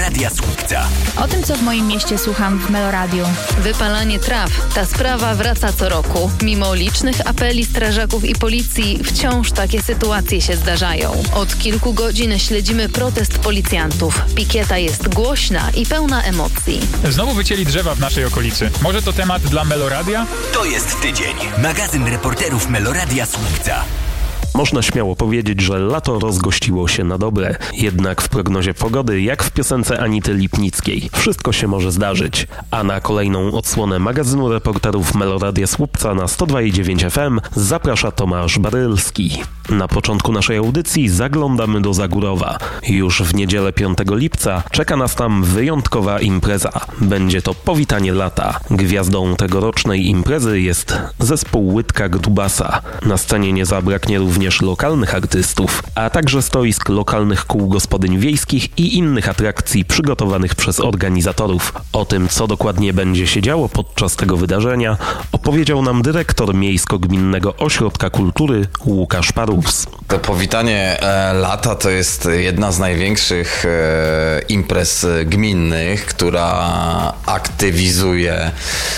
Meloradia Słupca. O tym, co w moim mieście słucham w Meloradiu. Wypalanie traw. Ta sprawa wraca co roku. Mimo licznych apeli strażaków i policji, wciąż takie sytuacje się zdarzają. Od kilku godzin śledzimy protest policjantów. Pikieta jest głośna i pełna emocji. Znowu wycięli drzewa w naszej okolicy. Może to temat dla Meloradia? To jest tydzień. Magazyn reporterów Meloradia Słupca. Można śmiało powiedzieć, że lato rozgościło się na dobre. Jednak w prognozie pogody, jak w piosence Anity Lipnickiej, wszystko się może zdarzyć. A na kolejną odsłonę magazynu reporterów Meloradia Słupca na 102,9 FM zaprasza Tomasz Barylski. Na początku naszej audycji zaglądamy do Zagórowa. Już w niedzielę 5 lipca czeka nas tam wyjątkowa impreza. Będzie to powitanie lata. Gwiazdą tegorocznej imprezy jest zespół Łydka Grubasa. Na scenie nie zabraknie również lokalnych artystów, a także stoisk lokalnych kół gospodyń wiejskich i innych atrakcji przygotowanych przez organizatorów. O tym, co dokładnie będzie się działo podczas tego wydarzenia, opowiedział nam dyrektor Miejsko-Gminnego Ośrodka Kultury Łukasz Parus. To powitanie lata to jest jedna z największych imprez gminnych, która aktywizuje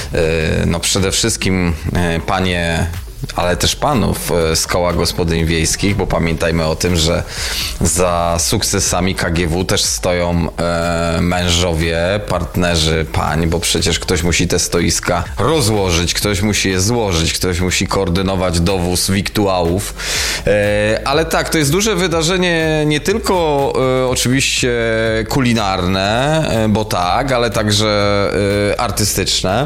przede wszystkim panie, ale też panów z koła gospodyń wiejskich, bo pamiętajmy o tym, że za sukcesami KGW też stoją mężowie, partnerzy pań, bo przecież ktoś musi te stoiska rozłożyć, ktoś musi je złożyć, ktoś musi koordynować dowóz wiktuałów. Ale tak, to jest duże wydarzenie nie tylko oczywiście kulinarne, bo tak, ale także artystyczne.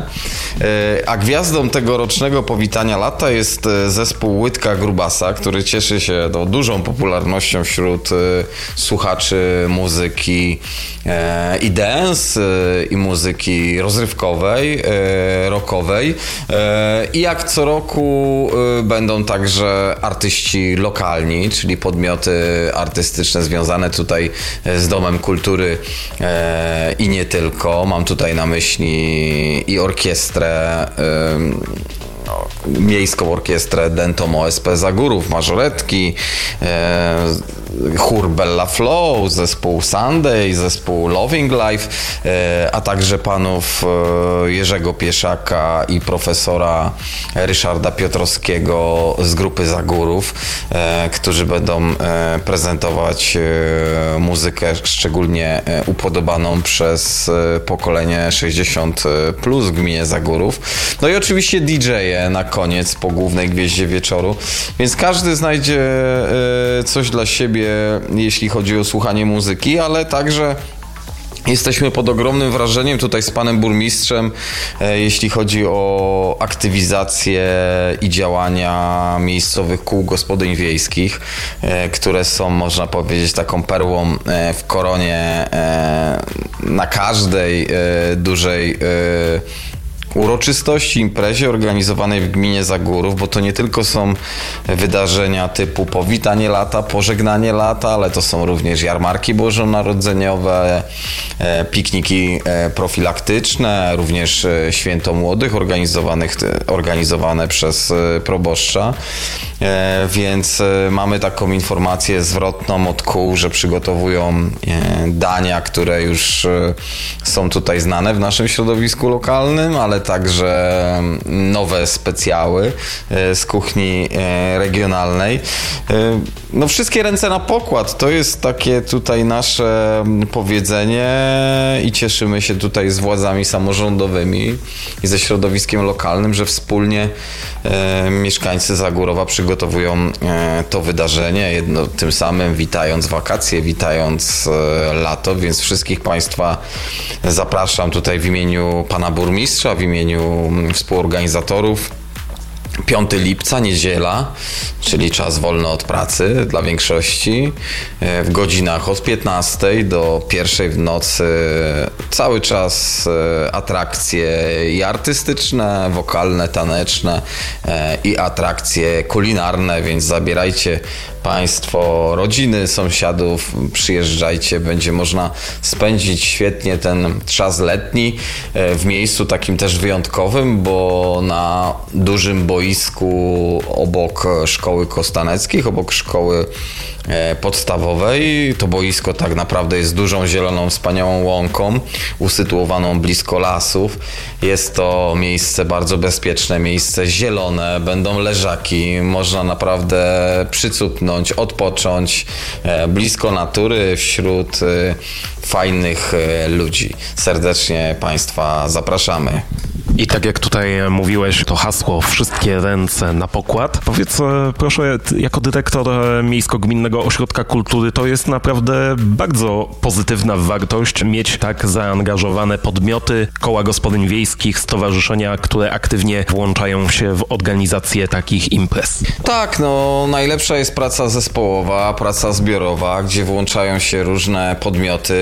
A gwiazdą tegorocznego powitania lata jest zespół Łydka Grubasa, który cieszy się dużą popularnością wśród słuchaczy muzyki i dance, i muzyki rozrywkowej, rockowej. I jak co roku będą także artyści lokalni, czyli podmioty artystyczne związane tutaj z Domem Kultury i nie tylko. Mam tutaj na myśli i orkiestrę, Miejską Orkiestrę Dentom OSP Zagórów, mażoretki, chór Bella Flow, zespół Sunday, zespół Loving Life, a także panów Jerzego Pieszaka i profesora Ryszarda Piotrowskiego z grupy Zagórów, którzy będą prezentować muzykę szczególnie upodobaną przez pokolenie 60+ w gminie Zagórów. No i oczywiście DJ-e na koniec po głównej gwieździe wieczoru, więc każdy znajdzie coś dla siebie, jeśli chodzi o słuchanie muzyki, ale także jesteśmy pod ogromnym wrażeniem tutaj z panem burmistrzem, jeśli chodzi o aktywizację i działania miejscowych kół gospodyń wiejskich, które są, można powiedzieć, taką perłą w koronie na każdej dużej uroczystości, imprezie organizowanej w gminie Zagórów, bo to nie tylko są wydarzenia typu powitanie lata, pożegnanie lata, ale to są również jarmarki bożonarodzeniowe, pikniki profilaktyczne, również święto młodych organizowane przez proboszcza. Więc mamy taką informację zwrotną od kół, że przygotowują dania, które już są tutaj znane w naszym środowisku lokalnym, ale także nowe specjały z kuchni regionalnej. No wszystkie ręce na pokład, to jest takie tutaj nasze powiedzenie i cieszymy się tutaj z władzami samorządowymi i ze środowiskiem lokalnym, że wspólnie mieszkańcy Zagórowa przygotowują to wydarzenie, tym samym witając wakacje, witając lato, więc wszystkich Państwa zapraszam tutaj w imieniu pana burmistrza, w imieniu współorganizatorów. 5 lipca, niedziela, czyli czas wolny od pracy dla większości. W godzinach od 15 do 1 w nocy cały czas atrakcje i artystyczne, wokalne, taneczne i atrakcje kulinarne, więc zabierajcie Państwo rodziny, sąsiadów, przyjeżdżajcie, będzie można spędzić świetnie ten czas letni w miejscu takim też wyjątkowym, bo na dużym boisku obok Szkoły Kostaneckich, obok Szkoły podstawowej. To boisko tak naprawdę jest dużą, zieloną, wspaniałą łąką, usytuowaną blisko lasów. Jest to miejsce bardzo bezpieczne, miejsce zielone, będą leżaki, można naprawdę przycupnąć, odpocząć blisko natury, wśród fajnych ludzi. Serdecznie Państwa zapraszamy. I tak jak tutaj mówiłeś, to hasło wszystkie ręce na pokład. Powiedz proszę, jako dyrektor Miejsko-Gminnego Ośrodka Kultury, to jest naprawdę bardzo pozytywna wartość mieć tak zaangażowane podmioty, koła gospodyń wiejskich, stowarzyszenia, które aktywnie włączają się w organizację takich imprez. Tak, najlepsza jest praca zespołowa, praca zbiorowa, gdzie włączają się różne podmioty,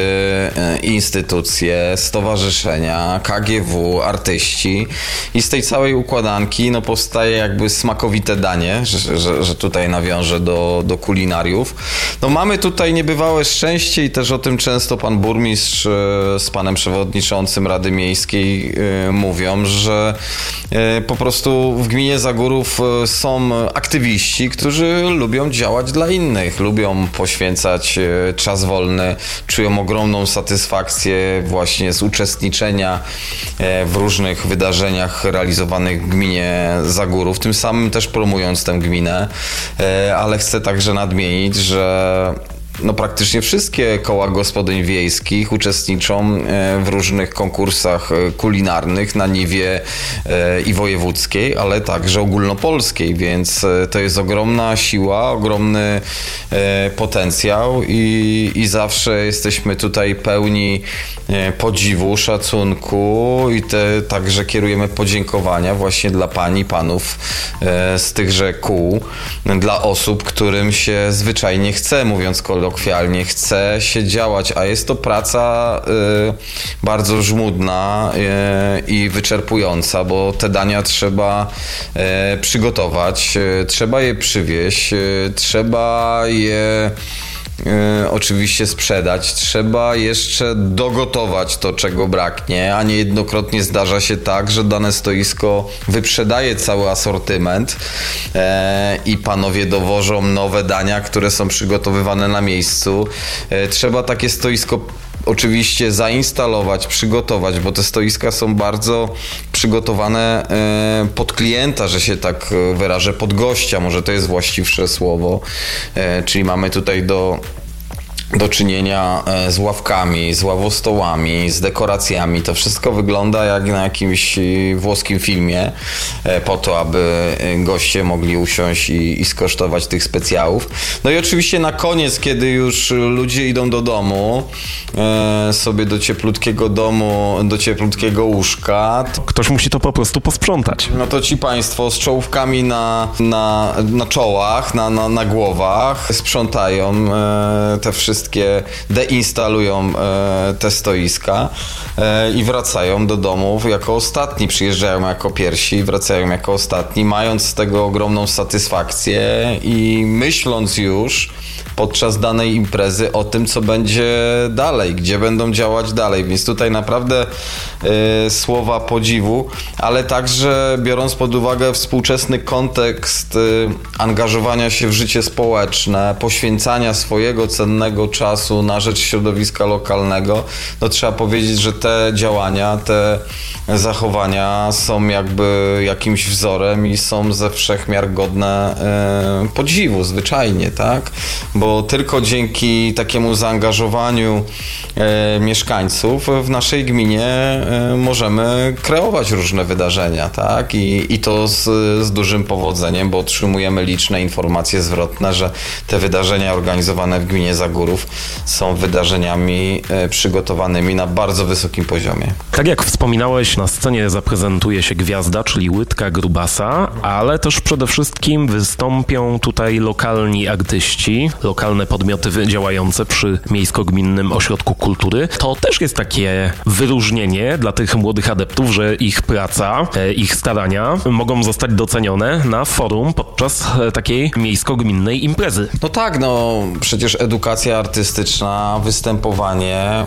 instytucje, stowarzyszenia, KGW, artyści. I z tej całej układanki powstaje jakby smakowite danie, że tutaj nawiążę do kulinariów. Mamy tutaj niebywałe szczęście i też o tym często pan burmistrz z panem przewodniczącym Rady Miejskiej mówią, że po prostu w gminie Zagórów są aktywiści, którzy lubią działać dla innych, lubią poświęcać czas wolny, czują ogromną satysfakcję właśnie z uczestniczenia w różnych wydarzeniach realizowanych w gminie Zagórów, tym samym też promując tę gminę, ale chcę także nadmienić, że praktycznie wszystkie koła gospodyń wiejskich uczestniczą w różnych konkursach kulinarnych na niwie i wojewódzkiej, ale także ogólnopolskiej, więc to jest ogromna siła, ogromny potencjał i zawsze jesteśmy tutaj pełni podziwu, szacunku i także kierujemy podziękowania właśnie dla pań i panów z tychże kół, dla osób, którym się zwyczajnie chce, mówiąc kolokwialnie, chce się działać, a jest to praca bardzo żmudna i wyczerpująca, bo te dania trzeba przygotować, trzeba je przywieźć, trzeba je oczywiście sprzedać, trzeba jeszcze dogotować to, czego braknie, a niejednokrotnie zdarza się tak, że dane stoisko wyprzedaje cały asortyment i panowie dowożą nowe dania, które są przygotowywane na miejscu. Trzeba takie stoisko oczywiście zainstalować, przygotować, bo te stoiska są bardzo przygotowane pod klienta, że się tak wyrażę, pod gościa, może to jest właściwsze słowo, czyli mamy tutaj do czynienia z ławkami, z ławostołami, z dekoracjami. To wszystko wygląda jak na jakimś włoskim filmie, po to, aby goście mogli usiąść i skosztować tych specjałów. I oczywiście na koniec, kiedy już ludzie idą do domu, sobie do cieplutkiego domu, do cieplutkiego łóżka. Ktoś musi to po prostu posprzątać. To ci państwo z czołówkami na czołach, na głowach sprzątają te wszystkie, deinstalują te stoiska i wracają do domów jako ostatni. Przyjeżdżają jako pierwsi, wracają jako ostatni, mając z tego ogromną satysfakcję i myśląc już podczas danej imprezy o tym, co będzie dalej, gdzie będą działać dalej. Więc tutaj naprawdę słowa podziwu, ale także biorąc pod uwagę współczesny kontekst angażowania się w życie społeczne, poświęcania swojego cennego czasu na rzecz środowiska lokalnego, trzeba powiedzieć, że te działania, te zachowania są jakby jakimś wzorem i są ze wszech miar godne podziwu, zwyczajnie, tak? Bo tylko dzięki takiemu zaangażowaniu mieszkańców w naszej gminie możemy kreować różne wydarzenia, tak? I to z dużym powodzeniem, bo otrzymujemy liczne informacje zwrotne, że te wydarzenia organizowane w gminie Zagórów są wydarzeniami przygotowanymi na bardzo wysokim poziomie. Tak jak wspominałeś, na scenie zaprezentuje się gwiazda, czyli Łydka Grubasa, ale też przede wszystkim wystąpią tutaj lokalni artyści, lokalne podmioty działające przy Miejsko-Gminnym Ośrodku Kultury. To też jest takie wyróżnienie dla tych młodych adeptów, że ich praca, ich starania mogą zostać docenione na forum podczas takiej miejsko-gminnej imprezy. Tak, przecież edukacja artystyczna, występowanie,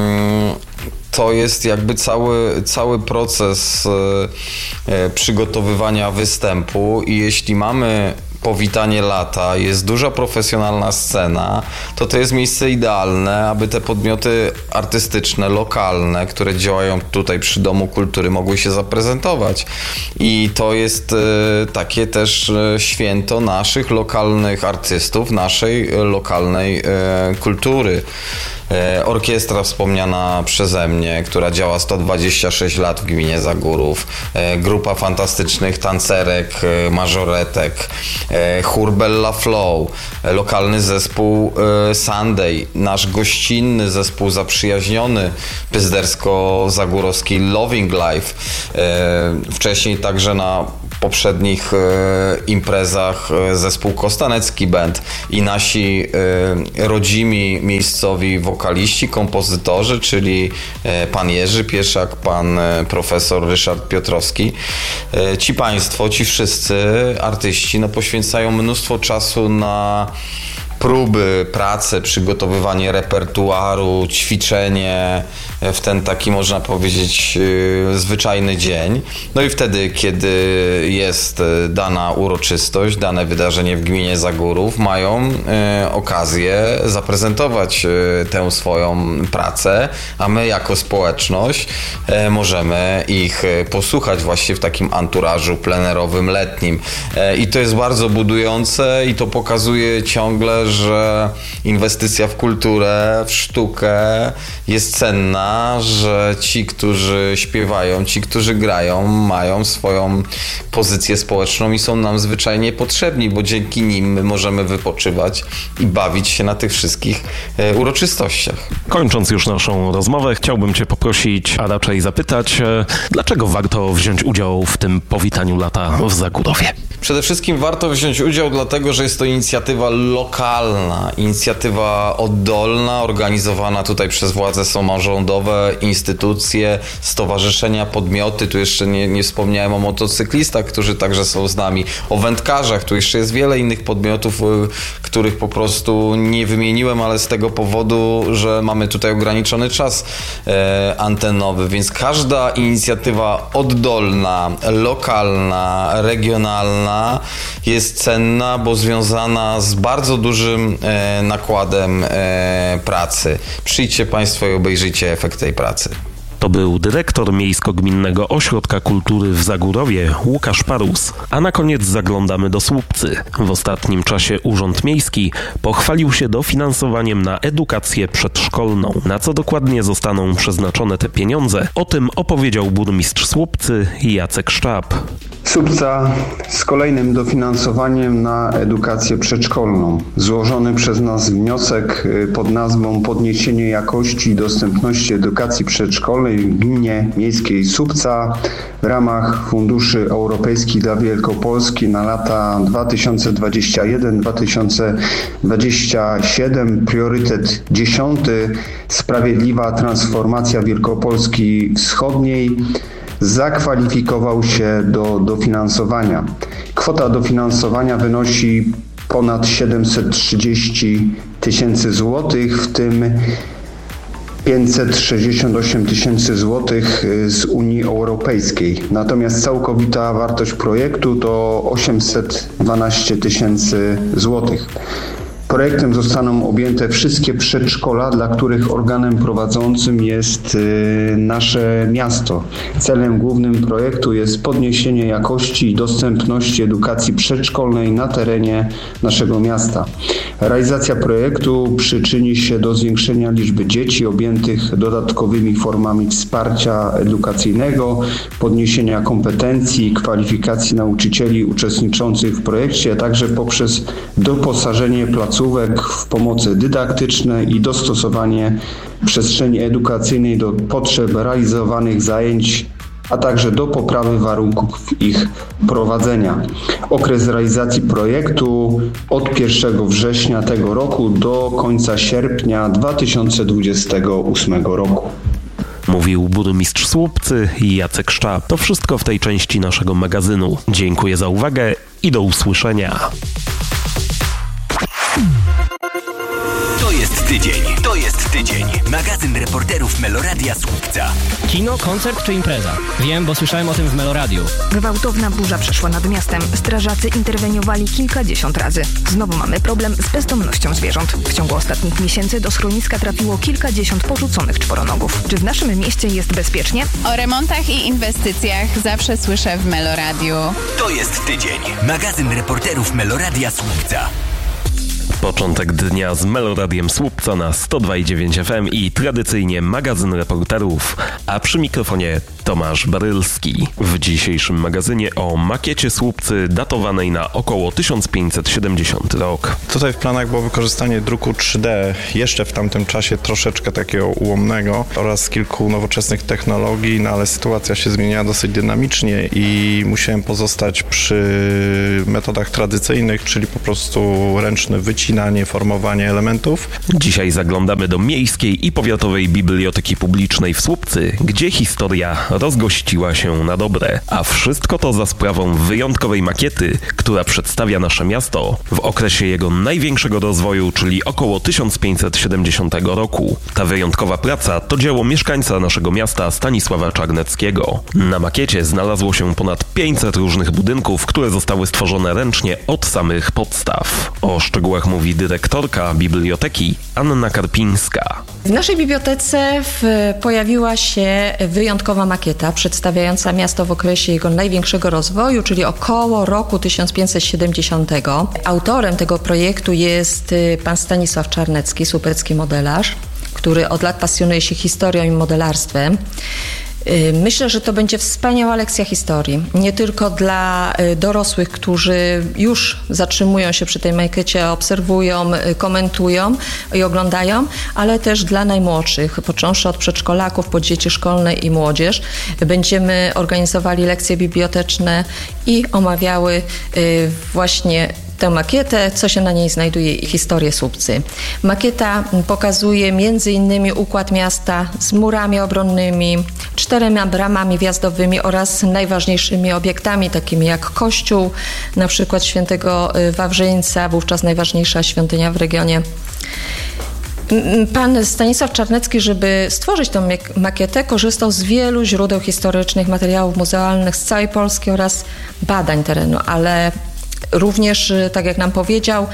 to jest jakby cały proces przygotowywania występu i jeśli mamy powitanie lata, jest duża profesjonalna scena, to jest miejsce idealne, aby te podmioty artystyczne, lokalne, które działają tutaj przy Domu Kultury, mogły się zaprezentować. I to jest takie też święto naszych lokalnych artystów, naszej lokalnej kultury. Orkiestra wspomniana przeze mnie, która działa 126 lat w gminie Zagórów, grupa fantastycznych tancerek, mażoretek, chór Bella Flow, lokalny zespół Sunday, nasz gościnny zespół zaprzyjaźniony pyzdersko-zagórowski Loving Life, wcześniej także na poprzednich imprezach zespół Kostanecki Band i nasi rodzimi miejscowi wokaliści, kompozytorzy, czyli pan Jerzy Pieszak, pan profesor Ryszard Piotrowski. Ci państwo, ci wszyscy artyści poświęcają mnóstwo czasu na próby, pracę, przygotowywanie repertuaru, ćwiczenie w ten taki, można powiedzieć, zwyczajny dzień. No i wtedy, kiedy jest dana uroczystość, dane wydarzenie w gminie Zagórów, mają okazję zaprezentować tę swoją pracę, a my jako społeczność możemy ich posłuchać właśnie w takim anturażu plenerowym, letnim. I to jest bardzo budujące i to pokazuje ciągle, że inwestycja w kulturę, w sztukę jest cenna, że ci, którzy śpiewają, ci, którzy grają, mają swoją pozycję społeczną i są nam zwyczajnie potrzebni, bo dzięki nim my możemy wypoczywać i bawić się na tych wszystkich uroczystościach. Kończąc już naszą rozmowę, chciałbym Cię poprosić, a raczej zapytać, dlaczego warto wziąć udział w tym powitaniu lata w Zagórowie? Przede wszystkim warto wziąć udział dlatego, że jest to inicjatywa lokalna, inicjatywa oddolna, organizowana tutaj przez władze samorządowe, instytucje, stowarzyszenia, podmioty. Tu jeszcze nie wspomniałem o motocyklistach, którzy także są z nami, o wędkarzach. Tu jeszcze jest wiele innych podmiotów, których po prostu nie wymieniłem, ale z tego powodu, że mamy tutaj ograniczony czas antenowy, więc każda inicjatywa oddolna, lokalna, regionalna jest cenna, bo związana z bardzo dużym nakładem pracy. Przyjdźcie Państwo i obejrzyjcie efekt tej pracy. To był dyrektor Miejsko-Gminnego Ośrodka Kultury w Zagórowie Łukasz Parus. A na koniec zaglądamy do Słupcy. W ostatnim czasie Urząd Miejski pochwalił się dofinansowaniem na edukację przedszkolną. Na co dokładnie zostaną przeznaczone te pieniądze? O tym opowiedział burmistrz Słupcy Jacek Szczap. Słupca z kolejnym dofinansowaniem na edukację przedszkolną. Złożony przez nas wniosek pod nazwą Podniesienie jakości i dostępności edukacji przedszkolnej w gminie miejskiej Słupca w ramach funduszy europejskich dla Wielkopolski na lata 2021-2027. Priorytet 10. Sprawiedliwa transformacja Wielkopolski Wschodniej zakwalifikował się do dofinansowania. Kwota dofinansowania wynosi ponad 730 tysięcy złotych, w tym 568 tysięcy złotych z Unii Europejskiej. Natomiast całkowita wartość projektu to 812 tysięcy złotych. Projektem zostaną objęte wszystkie przedszkola, dla których organem prowadzącym jest nasze miasto. Celem głównym projektu jest podniesienie jakości i dostępności edukacji przedszkolnej na terenie naszego miasta. Realizacja projektu przyczyni się do zwiększenia liczby dzieci objętych dodatkowymi formami wsparcia edukacyjnego, podniesienia kompetencji i kwalifikacji nauczycieli uczestniczących w projekcie, a także poprzez doposażenie placówek w pomoce dydaktyczne i dostosowanie przestrzeni edukacyjnej do potrzeb realizowanych zajęć, a także do poprawy warunków ich prowadzenia. Okres realizacji projektu od 1 września tego roku do końca sierpnia 2028 roku. Mówił burmistrz Słupcy Jacek Szczap. To wszystko w tej części naszego magazynu. Dziękuję za uwagę i do usłyszenia. To jest tydzień. To jest tydzień. Magazyn reporterów Meloradia Słupca. Kino, koncert czy impreza? Wiem, bo słyszałem o tym w Meloradiu. Gwałtowna burza przeszła nad miastem. Strażacy interweniowali kilkadziesiąt razy. Znowu mamy problem z bezdomnością zwierząt. W ciągu ostatnich miesięcy do schroniska trafiło kilkadziesiąt porzuconych czworonogów. Czy w naszym mieście jest bezpiecznie? O remontach i inwestycjach zawsze słyszę w Meloradiu. To jest tydzień. Magazyn reporterów Meloradia Słupca. Początek dnia z Meloradiem Słupca na 102,9 FM i tradycyjnie magazyn reporterów, a przy mikrofonie Tomasz Barylski. W dzisiejszym magazynie o makiecie Słupcy datowanej na około 1570 rok. Tutaj w planach było wykorzystanie druku 3D, jeszcze w tamtym czasie troszeczkę takiego ułomnego oraz kilku nowoczesnych technologii, no ale sytuacja się zmieniała dosyć dynamicznie i musiałem pozostać przy metodach tradycyjnych, czyli po prostu ręczne wycinanie, formowanie elementów. Dzisiaj zaglądamy do Miejskiej i Powiatowej Biblioteki Publicznej w Słupcy, gdzie historia rozgościła się na dobre. A wszystko to za sprawą wyjątkowej makiety, która przedstawia nasze miasto w okresie jego największego rozwoju, czyli około 1570 roku. Ta wyjątkowa praca to dzieło mieszkańca naszego miasta Stanisława Czarneckiego. Na makiecie znalazło się ponad 500 różnych budynków, które zostały stworzone ręcznie od samych podstaw. O szczegółach mówi dyrektorka biblioteki Anna Karpińska. W naszej bibliotece pojawiła się wyjątkowa makieta przedstawiająca miasto w okresie jego największego rozwoju, czyli około roku 1570. Autorem tego projektu jest pan Stanisław Czarnecki, słupecki modelarz, który od lat pasjonuje się historią i modelarstwem. Myślę, że to będzie wspaniała lekcja historii, nie tylko dla dorosłych, którzy już zatrzymują się przy tej makiecie, obserwują, komentują i oglądają, ale też dla najmłodszych, począwszy od przedszkolaków po dzieci szkolne i młodzież. Będziemy organizowali lekcje biblioteczne i omawiały właśnie tę makietę, co się na niej znajduje i historię Słupcy. Makieta pokazuje m.in. układ miasta z murami obronnymi, 4 bramami wjazdowymi oraz najważniejszymi obiektami, takimi jak kościół, na przykład świętego Wawrzyńca, wówczas najważniejsza świątynia w regionie. Pan Stanisław Czarnecki, żeby stworzyć tę makietę, korzystał z wielu źródeł historycznych, materiałów muzealnych z całej Polski oraz badań terenu, ale również, tak jak nam powiedział,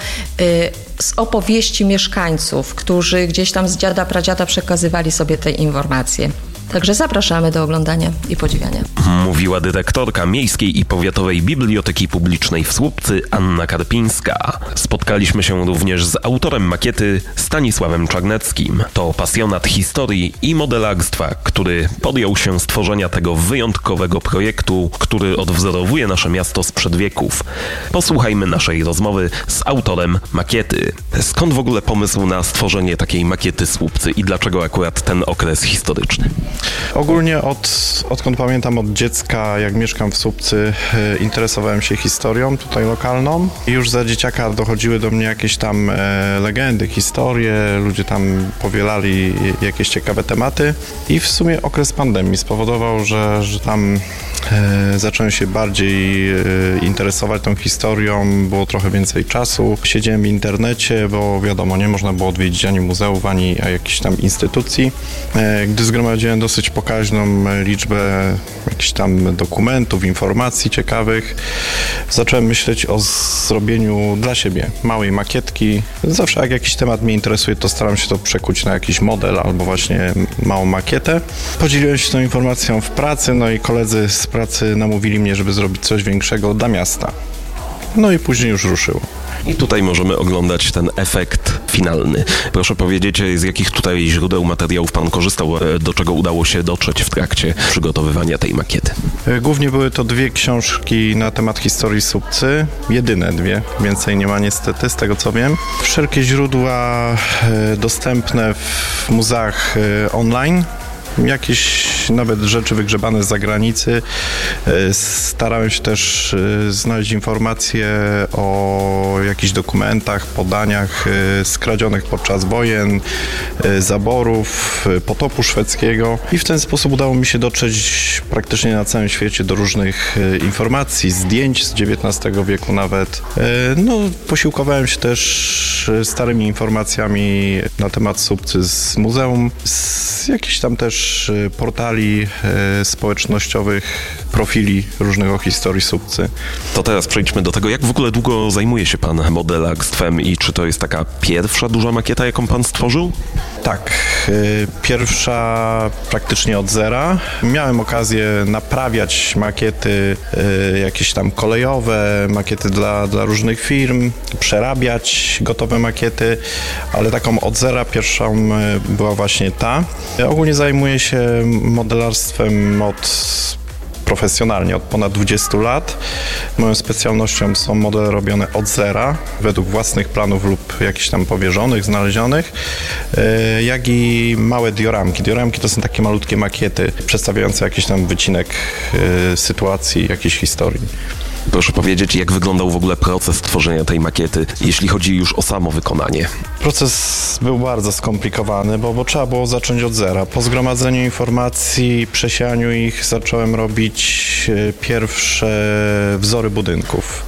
z opowieści mieszkańców, którzy gdzieś tam z dziada, pradziada przekazywali sobie te informacje. Także zapraszamy do oglądania i podziwiania. Mówiła dyrektorka Miejskiej i Powiatowej Biblioteki Publicznej w Słupcy Anna Karpińska. Spotkaliśmy się również z autorem makiety Stanisławem Czarneckim. To pasjonat historii i modelarstwa, który podjął się stworzenia tego wyjątkowego projektu, który odwzorowuje nasze miasto sprzed wieków. Posłuchajmy naszej rozmowy z autorem makiety. Skąd w ogóle pomysł na stworzenie takiej makiety Słupcy i dlaczego akurat ten okres historyczny? Ogólnie odkąd pamiętam od dziecka, jak mieszkam w Słupcy, interesowałem się historią tutaj lokalną i już za dzieciaka dochodziły do mnie jakieś tam legendy, historie, ludzie tam powielali jakieś ciekawe tematy i w sumie okres pandemii spowodował, że tam zacząłem się bardziej interesować tą historią, było trochę więcej czasu. Siedziałem w internecie, bo wiadomo, nie można było odwiedzić ani muzeów, ani jakichś tam instytucji. Gdy zgromadziłem dosyć pokaźną liczbę jakichś tam dokumentów, informacji ciekawych, zacząłem myśleć o zrobieniu dla siebie małej makietki. Zawsze jak jakiś temat mnie interesuje, to staram się to przekuć na jakiś model albo właśnie małą makietę. Podzieliłem się tą informacją w pracy, no i koledzy z pracy namówili mnie, żeby zrobić coś większego dla miasta. No i później już ruszyło. I tutaj możemy oglądać ten efekt finalny. Proszę powiedzieć, z jakich tutaj źródeł materiałów pan korzystał, do czego udało się dotrzeć w trakcie przygotowywania tej makiety? Głównie były to 2 książki na temat historii Słupcy, jedyne 2, więcej nie ma niestety, z tego co wiem. Wszelkie źródła dostępne w muzeach online, jakieś nawet rzeczy wygrzebane z zagranicy. Starałem się też znaleźć informacje o jakichś dokumentach, podaniach skradzionych podczas wojen, zaborów, potopu szwedzkiego i w ten sposób udało mi się dotrzeć praktycznie na całym świecie do różnych informacji, zdjęć z XIX wieku nawet. Posiłkowałem się też starymi informacjami na temat Słupcy z muzeum, z jakichś tam też portali społecznościowych, profili różnych o historii Słupcy. To teraz przejdźmy do tego, jak w ogóle długo zajmuje się pan modelarstwem i czy to jest taka pierwsza duża makieta, jaką pan stworzył? Tak, pierwsza praktycznie od zera. Miałem okazję naprawiać makiety jakieś tam kolejowe, makiety dla różnych firm, przerabiać gotowe makiety, ale taką od zera pierwszą była właśnie ta. Ogólnie zajmuję się modelarstwem profesjonalnie od ponad 20 lat. Moją specjalnością są modele robione od zera, według własnych planów lub jakichś tam powierzonych, znalezionych, jak i małe dioramki. Dioramki to są takie malutkie makiety przedstawiające jakiś tam wycinek sytuacji, jakiejś historii. Proszę powiedzieć, jak wyglądał w ogóle proces tworzenia tej makiety, jeśli chodzi już o samo wykonanie? Proces był bardzo skomplikowany, bo trzeba było zacząć od zera. Po zgromadzeniu informacji, przesianiu ich zacząłem robić pierwsze wzory budynków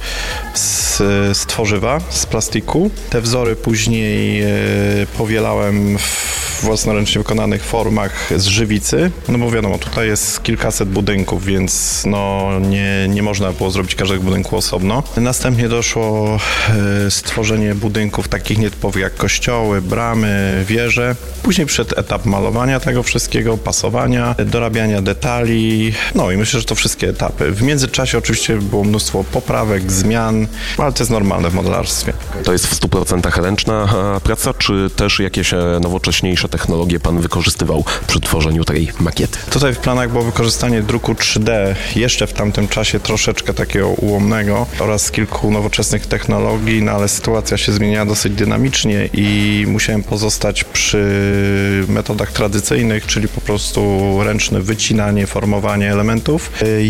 z tworzywa, z plastiku. Te wzory później powielałem w własnoręcznie wykonanych formach z żywicy, bo wiadomo, tutaj jest kilkaset budynków, więc nie można było zrobić każdego budynku osobno. Następnie doszło stworzenie budynków takich nietypowych jak kościoły, bramy, wieże. Później przyszedł etap malowania tego wszystkiego, pasowania, dorabiania detali, i myślę, że to wszystkie etapy. W międzyczasie oczywiście było mnóstwo poprawek, zmian, ale to jest normalne w modelarstwie. To jest w 100% ręczna praca, czy też jakieś nowocześniejsze technologie pan wykorzystywał przy tworzeniu tej makiety? Tutaj w planach było wykorzystanie druku 3D, jeszcze w tamtym czasie troszeczkę takiego ułomnego oraz kilku nowoczesnych technologii, ale sytuacja się zmieniała dosyć dynamicznie i musiałem pozostać przy metodach tradycyjnych, czyli po prostu ręczne wycinanie, formowanie elementów.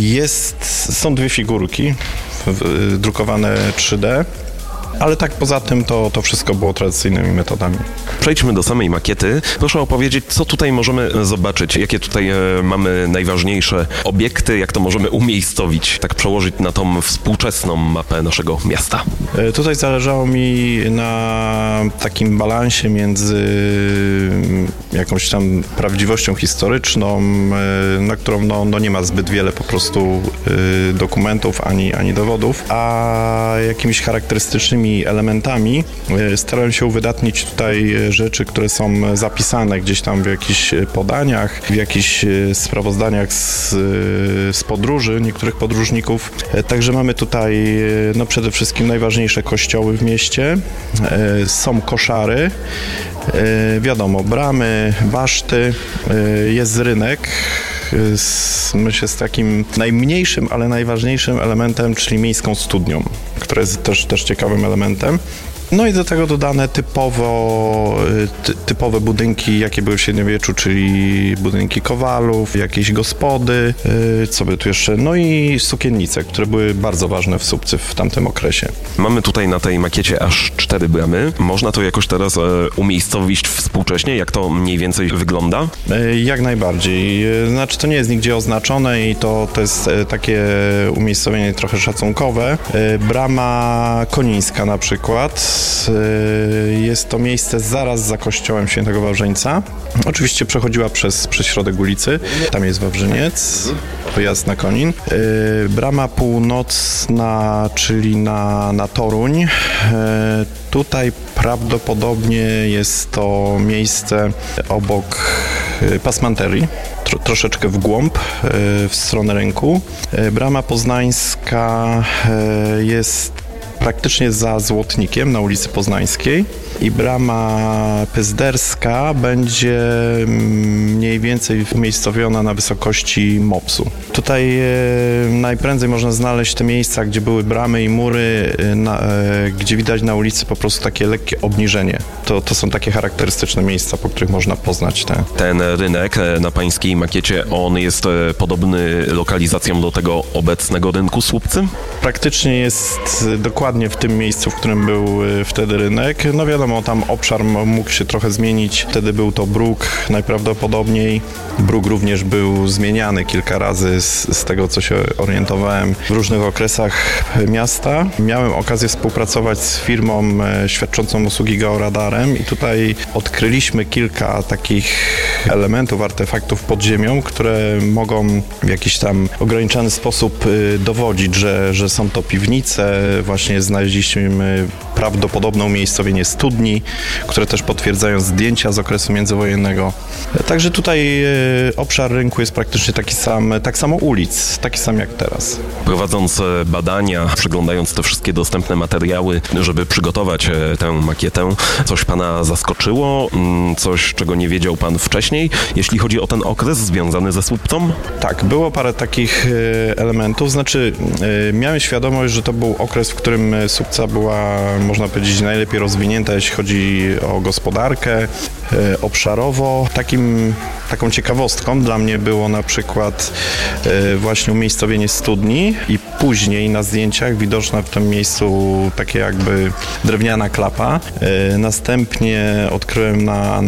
Są dwie figurki drukowane 3D. Ale tak poza tym to wszystko było tradycyjnymi metodami. Przejdźmy do samej makiety. Proszę opowiedzieć, co tutaj możemy zobaczyć, jakie tutaj mamy najważniejsze obiekty, jak to możemy umiejscowić, tak przełożyć na tą współczesną mapę naszego miasta. Tutaj zależało mi na takim balansie między jakąś tam prawdziwością historyczną, na którą nie ma zbyt wiele po prostu dokumentów ani dowodów, a jakimiś charakterystycznymi elementami. Starałem się uwydatnić tutaj rzeczy, które są zapisane gdzieś tam w jakichś podaniach, w jakichś sprawozdaniach z podróży niektórych podróżników. Także mamy tutaj przede wszystkim najważniejsze kościoły w mieście. Są koszary, wiadomo, bramy, baszty, jest rynek. Myślę z takim najmniejszym, ale najważniejszym elementem, czyli miejską studnią, która jest też ciekawym elementem. I do tego dodane typowe budynki, jakie były w średniowieczu, czyli budynki kowalów, jakieś gospody, co by tu jeszcze, i sukiennice, które były bardzo ważne w Słupcy w tamtym okresie. Mamy tutaj na tej makiecie aż 4 bramy. Można to jakoś teraz umiejscowić współcześnie, jak to mniej więcej wygląda? Jak najbardziej. Znaczy to nie jest nigdzie oznaczone i to jest takie umiejscowienie trochę szacunkowe. Brama Konińska na przykład. Jest to miejsce zaraz za kościołem Świętego Wawrzyńca. Oczywiście przechodziła przez środek ulicy. Tam jest Wawrzyniec, wyjazd na Konin. Brama Północna, czyli na Toruń. Tutaj prawdopodobnie jest to miejsce obok pasmanterii, troszeczkę w głąb, w stronę rynku. Brama Poznańska jest praktycznie za Złotnikiem na ulicy Poznańskiej i brama Pyzderska będzie mniej więcej umiejscowiona na wysokości MOPS-u. Tutaj najprędzej można znaleźć te miejsca, gdzie były bramy i mury, gdzie widać na ulicy po prostu takie lekkie obniżenie. To są takie charakterystyczne miejsca, po których można poznać te. Ten rynek na pańskiej makiecie, on jest podobny lokalizacją do tego obecnego rynku Słupcy? Praktycznie jest dokładnie w tym miejscu, w którym był wtedy rynek. No wiadomo, tam obszar mógł się trochę zmienić. Wtedy był to bruk najprawdopodobniej. Bruk również był zmieniany kilka razy z tego, co się orientowałem w różnych okresach miasta. Miałem okazję współpracować z firmą świadczącą usługi georadarem i tutaj odkryliśmy kilka takich elementów, artefaktów pod ziemią, które mogą w jakiś tam ograniczony sposób dowodzić, że są to piwnice. Właśnie znaleźliśmy prawdopodobne umiejscowienie studni, które też potwierdzają zdjęcia z okresu międzywojennego. Także tutaj obszar rynku jest praktycznie tak samo ulic, taki sam jak teraz. Prowadząc badania, przeglądając te wszystkie dostępne materiały, żeby przygotować tę makietę, coś pana zaskoczyło? Coś, czego nie wiedział pan wcześniej, jeśli chodzi o ten okres związany ze Słupcą? Tak, było parę takich elementów. Znaczy, miałem świadomość, że to był okres, w którym Słupca była, można powiedzieć, najlepiej rozwinięta, jeśli chodzi o gospodarkę, obszarowo. Taką ciekawostką dla mnie było na przykład właśnie umiejscowienie studni i później na zdjęciach widoczna w tym miejscu takie jakby drewniana klapa. Następnie odkryłem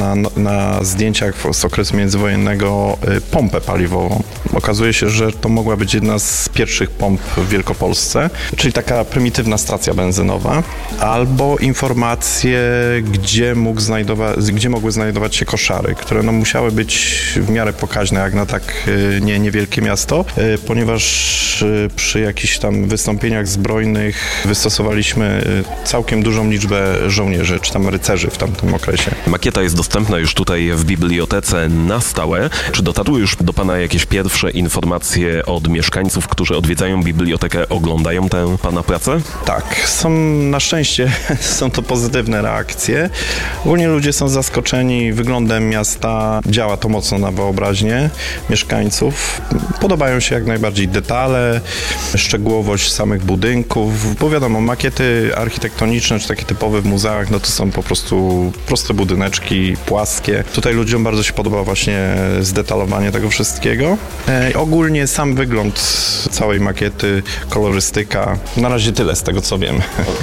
na zdjęciach z okresu międzywojennego pompę paliwową. Okazuje się, że to mogła być jedna z pierwszych pomp w Wielkopolsce, czyli taka prymitywna stacja benzynowa, albo informacje, gdzie mogły znajdować się koszary, które musiały być w miarę pokaźne, jak na tak niewielkie miasto, ponieważ przy jakichś tam wystąpieniach zbrojnych wystosowaliśmy całkiem dużą liczbę żołnierzy, czy tam rycerzy w tamtym okresie. Makieta jest dostępna już tutaj w bibliotece na stałe. Czy dotarły już do pana jakieś pierwsze informacje od mieszkańców, którzy odwiedzają bibliotekę, oglądają tę pana pracę? Tak, na szczęście są to pozytywne reakcje. Ogólnie ludzie są zaskoczeni wyglądem miasta. Działa to mocno na wyobraźnię mieszkańców. Podobają się jak najbardziej detale, szczegółowość samych budynków, bo wiadomo, makiety architektoniczne, czy takie typowe w muzeach, no to są po prostu proste budyneczki, płaskie. Tutaj ludziom bardzo się podoba właśnie zdetalowanie tego wszystkiego. Ogólnie sam wygląd całej makiety, kolorystyka, na razie tyle z tego, co wiem.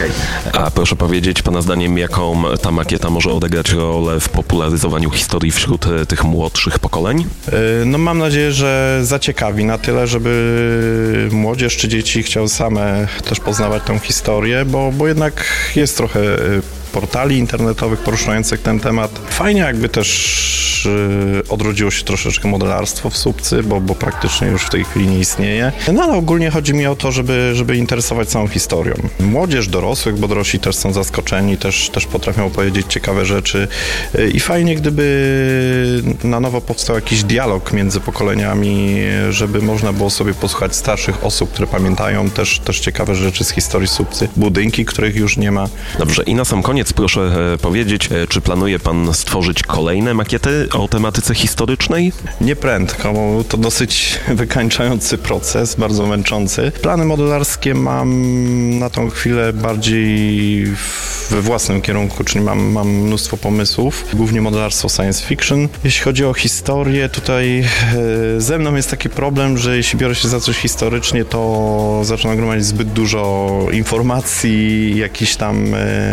A proszę powiedzieć, pana zdaniem, jaką ta makieta może odegrać rolę w popularyzowaniu historii wśród tych młodszych pokoleń? No mam nadzieję, że zaciekawi na tyle, żeby młodzież czy dzieci chciały same też poznawać tę historię, bo jednak jest trochę portali internetowych poruszających ten temat. Fajnie jakby też odrodziło się troszeczkę modelarstwo w Słupcy, bo praktycznie już w tej chwili nie istnieje. No ale ogólnie chodzi mi o to, żeby interesować całą historią. Młodzież, dorosłych, bo dorośli też są zaskoczeni, też potrafią opowiedzieć ciekawe rzeczy i fajnie, gdyby na nowo powstał jakiś dialog między pokoleniami, żeby można było sobie posłuchać starszych osób, które pamiętają też ciekawe rzeczy z historii Słupcy, budynki, których już nie ma. Dobrze, i na sam koniec proszę powiedzieć, czy planuje pan stworzyć kolejne makiety o tematyce historycznej? Nie prędko, bo to dosyć wykańczający proces, bardzo męczący. Plany modelarskie mam na tą chwilę bardziej we własnym kierunku, czyli mam mnóstwo pomysłów, głównie modelarstwo science fiction. Jeśli chodzi o historię, tutaj ze mną jest taki problem, że jeśli biorę się za coś historycznie, to zaczynam gromadzić zbyt dużo informacji, jakichś tam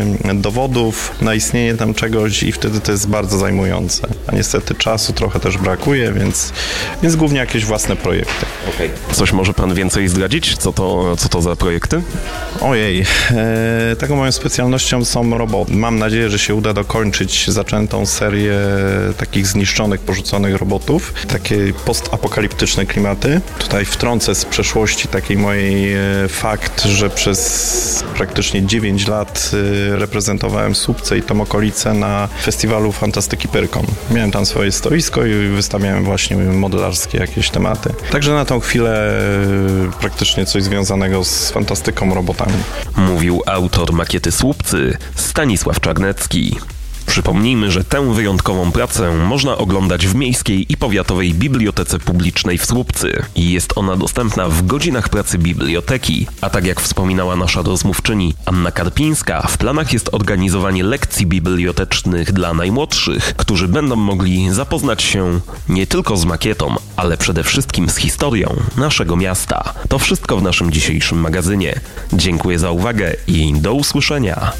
dowodów na istnienie tam czegoś i wtedy to jest bardzo zajmujące. A niestety czasu trochę też brakuje, więc głównie jakieś własne projekty. Coś może pan więcej zdradzić? Co to za projekty? Ojej, taką moją specjalnością są roboty. Mam nadzieję, że się uda dokończyć zaczętą serię takich zniszczonych, porzuconych robotów. Takie postapokaliptyczne klimaty. Tutaj wtrącę z przeszłości takiej mojej fakt, że przez praktycznie 9 lat reprezentowałem Słupcę i tą okolicę na festiwalu Fantastyki Pyrkon. Miałem tam swoje stoisko i wystawiałem właśnie modelarskie jakieś tematy. Także na tą każdą chwilę praktycznie coś związanego z fantastyką, robotami. Mówił autor makiety Słupcy Stanisław Czarnecki. Przypomnijmy, że tę wyjątkową pracę można oglądać w Miejskiej i Powiatowej Bibliotece Publicznej w Słupcy i jest ona dostępna w godzinach pracy biblioteki. A tak jak wspominała nasza rozmówczyni Anna Karpińska, w planach jest organizowanie lekcji bibliotecznych dla najmłodszych, którzy będą mogli zapoznać się nie tylko z makietą, ale przede wszystkim z historią naszego miasta. To wszystko w naszym dzisiejszym magazynie. Dziękuję za uwagę i do usłyszenia.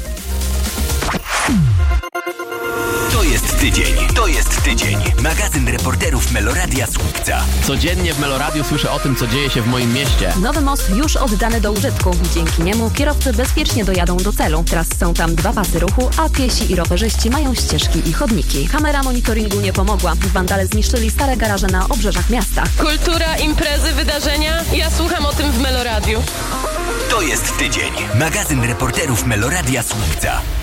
To jest tydzień. Magazyn reporterów Meloradia Słupca. Codziennie w Meloradiu słyszę o tym, co dzieje się w moim mieście. Nowy most już oddany do użytku. Dzięki niemu kierowcy bezpiecznie dojadą do celu. Teraz są tam 2 pasy ruchu, a piesi i rowerzyści mają ścieżki i chodniki. Kamera monitoringu nie pomogła. Wandale zniszczyli stare garaże na obrzeżach miasta. Kultura, imprezy, wydarzenia. Ja słucham o tym w Meloradiu. To jest tydzień. Magazyn reporterów Meloradia Słupca.